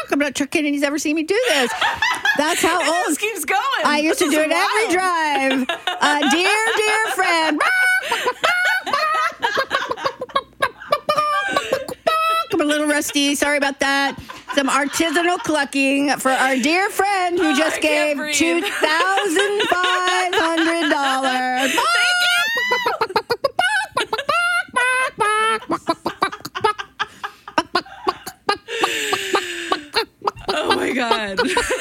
I'm not sure Kennedy's ever seen me do this. That's how old. This keeps going. I used to do it every drive. Dear friend. I'm a little rusty. Sorry about that. Some artisanal clucking for our dear friend who just gave $2,500. Oh my God.